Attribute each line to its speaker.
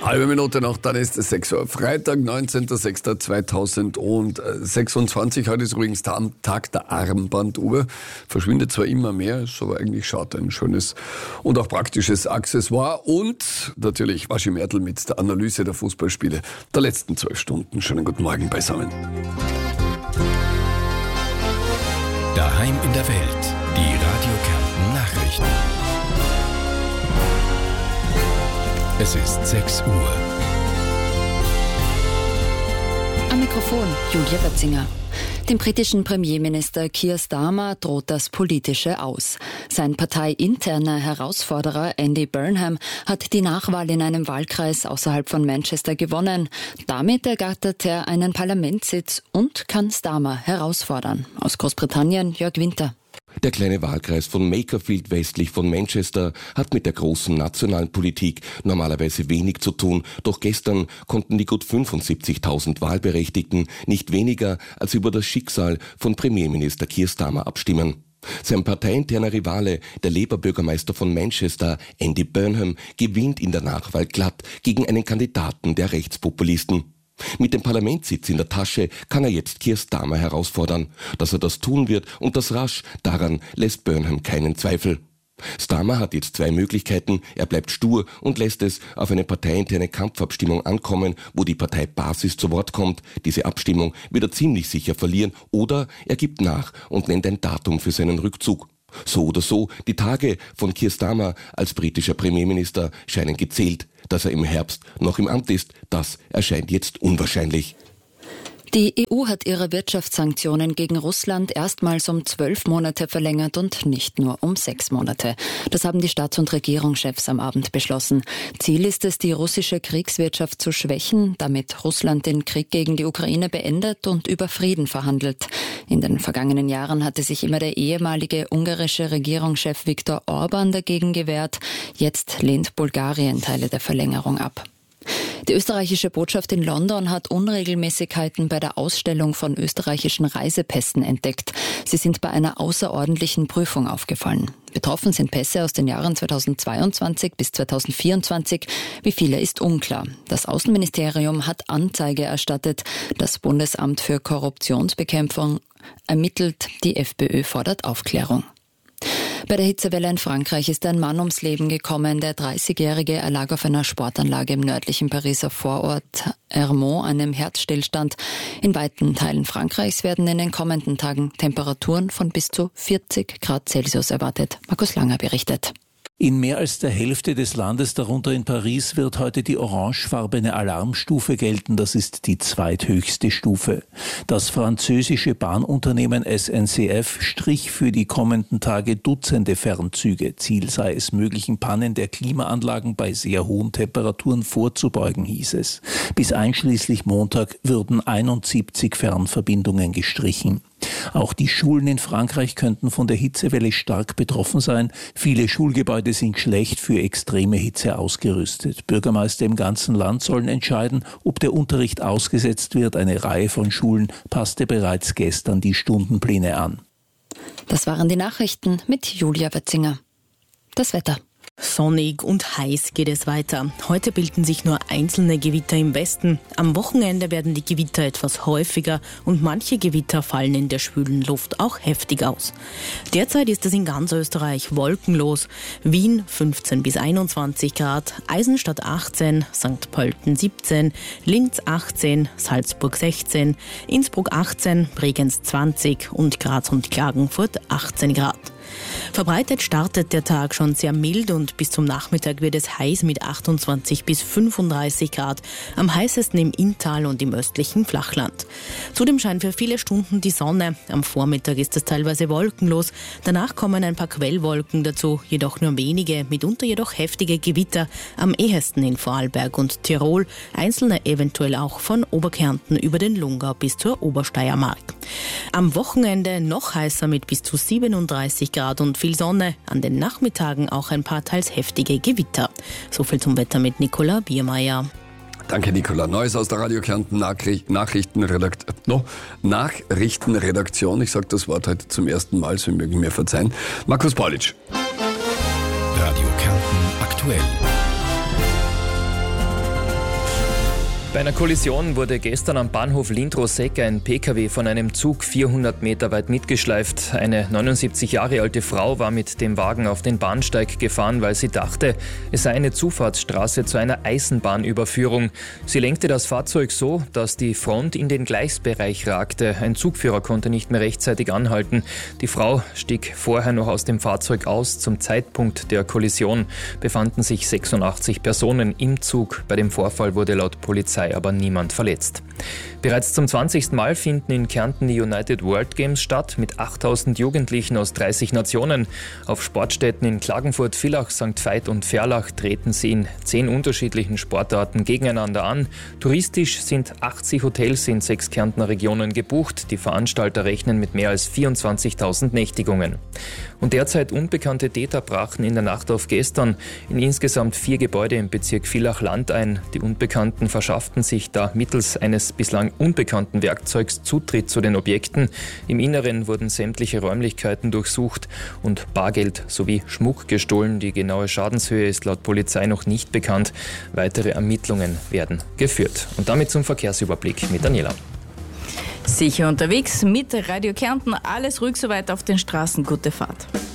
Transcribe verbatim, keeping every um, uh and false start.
Speaker 1: Halbe Minute noch, dann ist es sechs Uhr. Freitag, neunzehnter sechster zweitausendzweiundzwanzig. Heute ist übrigens der Tag der Armbanduhr. Verschwindet zwar immer mehr, ist aber eigentlich schade. Ein schönes und auch praktisches Accessoire. Und natürlich Waschi Mertl mit der Analyse der Fußballspiele der letzten zwölf Stunden. Schönen guten Morgen beisammen.
Speaker 2: Daheim in der Welt. Die Radio Kärnten Nachrichten. Es ist sechs Uhr.
Speaker 3: Am Mikrofon Julia Wetzinger. Dem britischen Premierminister Keir Starmer droht das Politische aus. Sein parteiinterner Herausforderer Andy Burnham hat die Nachwahl in einem Wahlkreis außerhalb von Manchester gewonnen. Damit ergattert er einen Parlamentssitz und kann Starmer herausfordern. Aus Großbritannien Jörg Winter.
Speaker 4: Der kleine Wahlkreis von Makerfield westlich von Manchester hat mit der großen nationalen Politik normalerweise wenig zu tun, doch gestern konnten die gut fünfundsiebzigtausend Wahlberechtigten nicht weniger als über das Schicksal von Premierminister Keir Starmer abstimmen. Sein parteiinterner Rivale, der Labour-Bürgermeister von Manchester, Andy Burnham, gewinnt in der Nachwahl glatt gegen einen Kandidaten der Rechtspopulisten. Mit dem Parlamentssitz in der Tasche kann er jetzt Keir Starmer herausfordern. Dass er das tun wird und das rasch, daran lässt Burnham keinen Zweifel. Starmer hat jetzt zwei Möglichkeiten. Er bleibt stur und lässt es auf eine parteiinterne Kampfabstimmung ankommen, wo die Parteibasis zu Wort kommt. Diese Abstimmung wird er ziemlich sicher verlieren. Oder er gibt nach und nennt ein Datum für seinen Rückzug. So oder so, die Tage von Keir Starmer als britischer Premierminister scheinen gezählt. Dass er im Herbst noch im Amt ist, das erscheint jetzt unwahrscheinlich.
Speaker 3: Die E U hat ihre Wirtschaftssanktionen gegen Russland erstmals um zwölf Monate verlängert und nicht nur um sechs Monate. Das haben die Staats- und Regierungschefs am Abend beschlossen. Ziel ist es, die russische Kriegswirtschaft zu schwächen, damit Russland den Krieg gegen die Ukraine beendet und über Frieden verhandelt. In den vergangenen Jahren hatte sich immer der ehemalige ungarische Regierungschef Viktor Orban dagegen gewehrt. Jetzt lehnt Bulgarien Teile der Verlängerung ab. Die österreichische Botschaft in London hat Unregelmäßigkeiten bei der Ausstellung von österreichischen Reisepässen entdeckt. Sie sind bei einer außerordentlichen Prüfung aufgefallen. Betroffen sind Pässe aus den Jahren zweitausendzweiundzwanzig bis zweitausendvierundzwanzig. Wie viele ist unklar. Das Außenministerium hat Anzeige erstattet. Das Bundesamt für Korruptionsbekämpfung ermittelt. Die FPÖ fordert Aufklärung. Bei der Hitzewelle in Frankreich ist ein Mann ums Leben gekommen. Der dreißigjährige erlag auf einer Sportanlage im nördlichen Pariser Vorort Ermont einem Herzstillstand. In weiten Teilen Frankreichs werden in den kommenden Tagen Temperaturen von bis zu vierzig Grad Celsius erwartet. Markus Langer berichtet.
Speaker 5: In mehr als der Hälfte des Landes, darunter in Paris, wird heute die orangefarbene Alarmstufe gelten. Das ist die zweithöchste Stufe. Das französische Bahnunternehmen S N C F strich für die kommenden Tage Dutzende Fernzüge. Ziel sei es, möglichen Pannen der Klimaanlagen bei sehr hohen Temperaturen vorzubeugen, hieß es. Bis einschließlich Montag würden einundsiebzig Fernverbindungen gestrichen. Auch die Schulen in Frankreich könnten von der Hitzewelle stark betroffen sein. Viele Schulgebäude sind schlecht für extreme Hitze ausgerüstet. Bürgermeister im ganzen Land sollen entscheiden, ob der Unterricht ausgesetzt wird. Eine Reihe von Schulen passte bereits gestern die Stundenpläne an.
Speaker 3: Das waren die Nachrichten mit Julia Wetzinger. Das Wetter.
Speaker 6: Sonnig und heiß geht es weiter. Heute bilden sich nur einzelne Gewitter im Westen. Am Wochenende werden die Gewitter etwas häufiger und manche Gewitter fallen in der schwülen Luft auch heftig aus. Derzeit ist es in ganz Österreich wolkenlos. Wien fünfzehn bis einundzwanzig Grad, Eisenstadt achtzehn, Sankt Pölten siebzehn, Linz achtzehn, Salzburg sechzehn, Innsbruck achtzehn, Bregenz zwanzig und Graz und Klagenfurt achtzehn Grad. Verbreitet startet der Tag schon sehr mild und bis zum Nachmittag wird es heiß mit achtundzwanzig bis fünfunddreißig Grad, am heißesten im Inntal und im östlichen Flachland. Zudem scheint für viele Stunden die Sonne. Am Vormittag ist es teilweise wolkenlos, danach kommen ein paar Quellwolken dazu, jedoch nur wenige, mitunter jedoch heftige Gewitter, am ehesten in Vorarlberg und Tirol, einzelne eventuell auch von Oberkärnten über den Lungau bis zur Obersteiermark. Am Wochenende noch heißer mit bis zu siebenunddreißig Grad und viel Sonne, an den Nachmittagen auch ein paar teils heftige Gewitter. So viel zum Wetter mit Nicola Biermeier.
Speaker 1: Danke, Nicola. Neues aus der Radio Kärnten Nachrichtenredakt- no, Nachrichtenredaktion. Ich sage das Wort heute zum ersten Mal, Sie mögen mir verzeihen. Markus Paulitsch.
Speaker 2: Radio Kärnten aktuell.
Speaker 7: Bei einer Kollision wurde gestern am Bahnhof Lindroseck ein Pkw von einem Zug vierhundert Meter weit mitgeschleift. Eine neunundsiebzig Jahre alte Frau war mit dem Wagen auf den Bahnsteig gefahren, weil sie dachte, es sei eine Zufahrtsstraße zu einer Eisenbahnüberführung. Sie lenkte das Fahrzeug so, dass die Front in den Gleisbereich ragte. Ein Zugführer konnte nicht mehr rechtzeitig anhalten. Die Frau stieg vorher noch aus dem Fahrzeug aus. Zum Zeitpunkt der Kollision befanden sich sechsundachtzig Personen im Zug. Bei dem Vorfall wurde laut Polizei aber niemand verletzt. Bereits zum zwanzigsten Mal finden in Kärnten die United World Games statt, mit achttausend Jugendlichen aus dreißig Nationen. Auf Sportstätten in Klagenfurt, Villach, Sankt Veit und Ferlach treten sie in zehn unterschiedlichen Sportarten gegeneinander an. Touristisch sind achtzig Hotels in sechs Kärntner Regionen gebucht. Die Veranstalter rechnen mit mehr als vierundzwanzigtausend Nächtigungen. Und derzeit unbekannte Täter brachen in der Nacht auf gestern in insgesamt vier Gebäude im Bezirk Villach-Land ein. Die Unbekannten verschafften sich da mittels eines bislang unbekannten Werkzeugs Zutritt zu den Objekten. Im Inneren wurden sämtliche Räumlichkeiten durchsucht und Bargeld sowie Schmuck gestohlen. Die genaue Schadenshöhe ist laut Polizei noch nicht bekannt. Weitere Ermittlungen werden geführt. Und damit zum Verkehrsüberblick mit Daniela.
Speaker 8: Sicher unterwegs mit Radio Kärnten. Alles ruhig soweit auf den Straßen. Gute Fahrt.